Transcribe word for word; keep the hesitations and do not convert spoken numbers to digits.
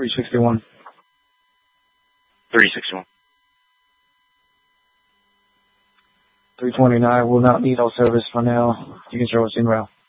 three sixty-one. three sixty-one. three twenty-nine will not need all service for now. You can show us in route.